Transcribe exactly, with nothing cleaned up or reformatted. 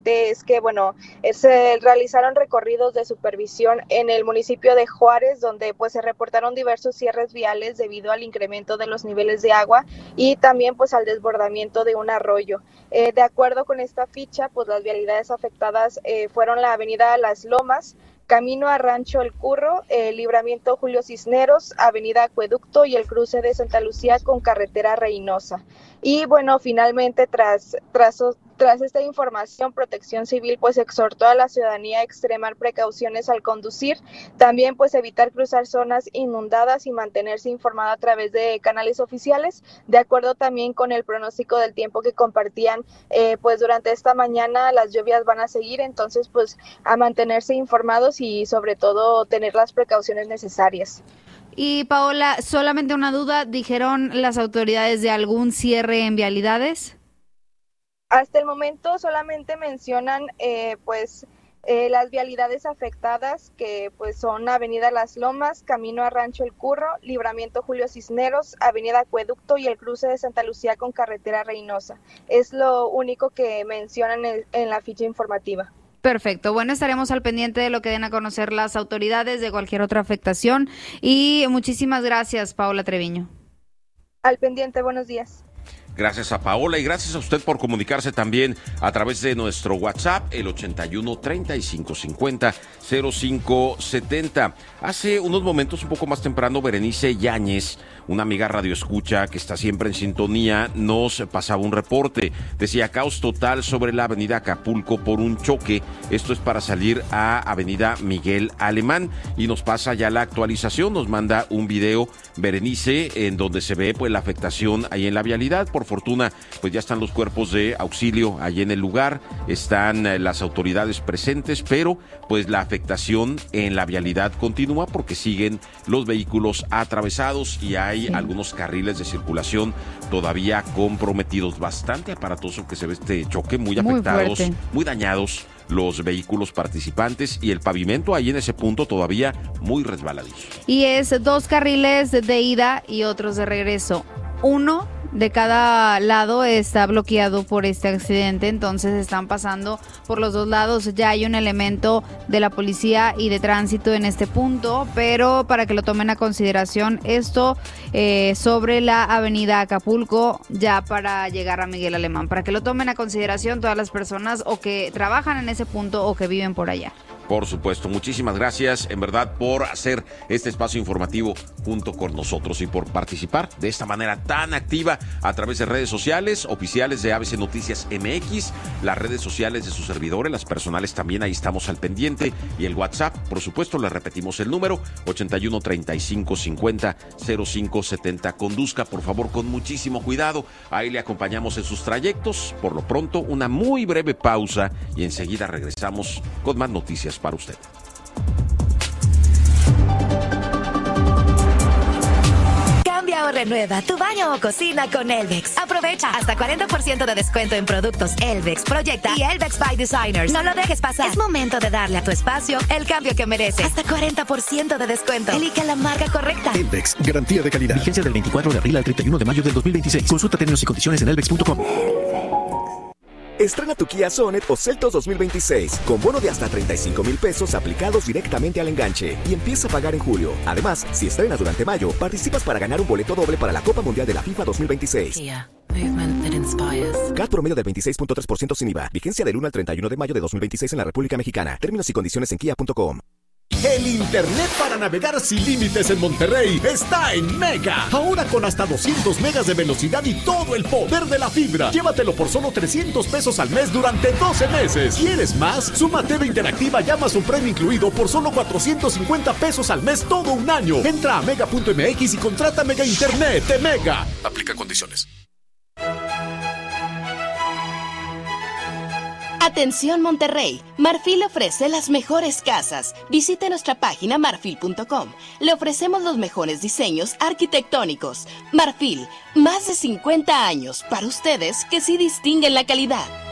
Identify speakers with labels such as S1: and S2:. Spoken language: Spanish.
S1: es que, bueno, se realizaron recorridos de supervisión en el municipio de Juárez, donde pues se reportaron diversos cierres viales debido al incremento de los niveles de agua y también pues al desbordamiento de un arroyo. Eh, de acuerdo con esta ficha, pues las vialidades afectadas eh, fueron la avenida Las Lomas, Camino a Rancho El Curro, eh, Libramiento Julio Cisneros, Avenida Acueducto y el cruce de Santa Lucía con Carretera Reynosa. Y bueno, finalmente tras, tras, tras esta información, Protección Civil pues exhortó a la ciudadanía a extremar precauciones al conducir, también pues evitar cruzar zonas inundadas y mantenerse informado a través de canales oficiales, de acuerdo también con el pronóstico del tiempo que compartían, eh, pues durante esta mañana las lluvias van a seguir, entonces pues a mantenerse informados y sobre todo tener las precauciones necesarias.
S2: Y Paola, solamente una duda, ¿dijeron las autoridades de algún cierre en vialidades?
S1: Hasta el momento solamente mencionan eh, pues eh, las vialidades afectadas, que pues son Avenida Las Lomas, Camino a Rancho El Curro, Libramiento Julio Cisneros, Avenida Acueducto y el cruce de Santa Lucía con Carretera Reynosa. Es lo único que mencionan en, en la ficha informativa.
S2: Perfecto. Bueno, estaremos al pendiente de lo que den a conocer las autoridades de cualquier otra afectación. Y muchísimas gracias, Paola Treviño.
S1: Al pendiente, buenos días.
S3: Gracias a Paola y gracias a usted por comunicarse también a través de nuestro WhatsApp, el ochenta y uno, treinta y cinco cincuenta, cero cinco setenta. Hace unos momentos, un poco más temprano, Berenice Yáñez, una amiga radioescucha que está siempre en sintonía, nos pasaba un reporte. Decía caos total sobre la avenida Acapulco por un choque. Esto es para salir a avenida Miguel Alemán y nos pasa ya la actualización. Nos manda un video, Berenice, en donde se ve pues la afectación ahí en la vialidad. Por fortuna, pues ya están los cuerpos de auxilio allí en el lugar, están eh, las autoridades presentes, pero pues la afectación en la vialidad continúa porque siguen los vehículos atravesados y hay sí. algunos carriles de circulación todavía comprometidos. Bastante aparatoso que se ve este choque, muy afectados, muy, muy dañados los vehículos participantes y el pavimento ahí en ese punto todavía muy resbaladizo.
S2: Y es dos carriles de ida y otros de regreso. Uno de cada lado está bloqueado por este accidente, entonces están pasando por los dos lados. Ya hay un elemento de la policía y de tránsito en este punto, pero para que lo tomen a consideración, esto eh, sobre la avenida Acapulco, ya para llegar a Miguel Alemán, para que lo tomen a consideración todas las personas o que trabajan en ese punto o que viven por allá.
S3: Por supuesto, muchísimas gracias en verdad por hacer este espacio informativo junto con nosotros y por participar de esta manera tan activa a través de redes sociales oficiales de A B C Noticias M X, las redes sociales de sus servidores, las personales también, ahí estamos al pendiente, y el WhatsApp, por supuesto, le repetimos el número ochenta y uno, treinta y cinco cincuenta, cero cinco setenta. Conduzca por favor con muchísimo cuidado, ahí le acompañamos en sus trayectos. Por lo pronto, una muy breve pausa y enseguida regresamos con más noticias para usted.
S4: Cambia o renueva tu baño o cocina con Elvex. Aprovecha hasta cuarenta por ciento de descuento en productos Elvex, Proyecta y Elvex by Designers. No lo dejes pasar. Es momento de darle a tu espacio el cambio que merece. Hasta cuarenta por ciento de descuento. Elige la marca correcta.
S5: Elvex, garantía de calidad. Vigencia del veinticuatro de abril al treinta y uno de mayo del dos mil veintiséis. Consulta términos y condiciones en elvex punto com.
S6: Estrena tu Kia Sonet o Seltos dos mil veintiséis con bono de hasta treinta y cinco mil pesos aplicados directamente al enganche y empieza a pagar en julio. Además, si estrenas durante mayo, participas para ganar un boleto doble para la Copa Mundial de la FIFA dos mil veintiséis. Kia, movement that inspires. C A T promedio del veintiséis punto tres por ciento sin I V A. Vigencia del uno al treinta y uno de mayo de dos mil veintiséis en la República Mexicana. Términos y condiciones en kia punto com.
S7: El internet para navegar sin límites en Monterrey está en Mega. Ahora con hasta doscientos megas de velocidad y todo el poder de la fibra. Llévatelo por solo trescientos pesos al mes durante doce meses. ¿Quieres más? Suma T V Interactiva y Amazon Prime incluido por solo cuatrocientos cincuenta pesos al mes todo un año. Entra a mega punto m x y contrata Mega Internet de Mega. Aplica condiciones.
S8: Atención Monterrey, Marfil ofrece las mejores casas. Visite nuestra página marfil punto com. Le ofrecemos los mejores diseños arquitectónicos. Marfil, más de cincuenta años para ustedes que sí distinguen la calidad.